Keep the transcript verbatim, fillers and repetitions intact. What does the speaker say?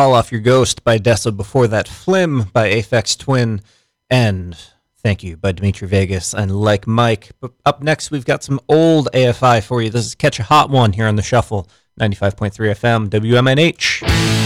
Call Off Your Ghost by Dessa. Before that, Flim by Aphex Twin. And Thank You by Dimitri Vegas and Like Mike. But up next, we've got some old A F I for you. This is Catch a Hot One here on The Shuffle, ninety-five point three F M, W M N H.